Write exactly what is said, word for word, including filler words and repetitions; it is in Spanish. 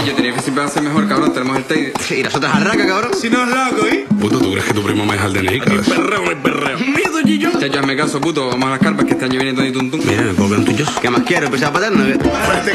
yo tenía que siempre va a ser mejor, cabrón. Tenemos el Teide. Sí, y nosotros arraca, cabrón. Si no es loco, ¿eh? Puto, ¿tú crees que tu primo me deja el D N I, cabrón? Perreo, no hay perreo. Miedo, Gillo. Chacho, hazme caso, puto. Vamos a las carpas que este año viene todo y tum tum. Mira, me puedo ver un tuyo. ¿Qué más quiero? ¿Empezar a paterno?